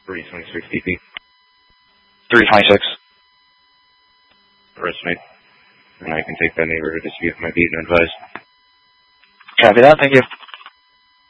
326 DP. 326. Arrest made. And I can take that neighborhood to see if my beat and advise. Copy that, thank you.